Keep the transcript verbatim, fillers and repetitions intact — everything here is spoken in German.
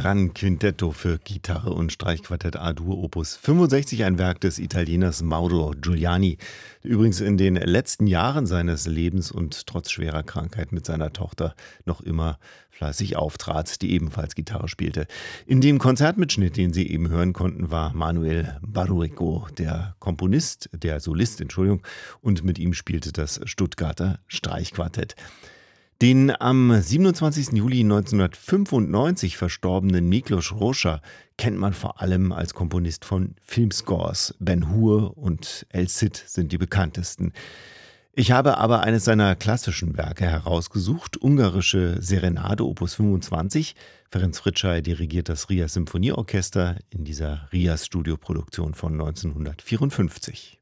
Gran Quintetto für Gitarre und Streichquartett A-Dur Opus fünfundsechzig, ein Werk des Italieners Mauro Giuliani, der übrigens in den letzten Jahren seines Lebens und trotz schwerer Krankheit mit seiner Tochter noch immer fleißig auftrat, die ebenfalls Gitarre spielte. In dem Konzertmitschnitt, den Sie eben hören konnten, war Manuel Barrueco der Komponist, der Solist, Entschuldigung, und mit ihm spielte das Stuttgarter Streichquartett. Den am siebenundzwanzigsten Juli neunzehnhundertfünfundneunzig verstorbenen Miklos Rózsa kennt man vor allem als Komponist von Filmscores. Ben-Hur und El Cid sind die bekanntesten. Ich habe aber eines seiner klassischen Werke herausgesucht, ungarische Serenade Opus fünfundzwanzig. Ferenc Fricsay dirigiert das Rias Symphonieorchester in dieser Rias Studioproduktion von neunzehnhundertvierundfünfzig.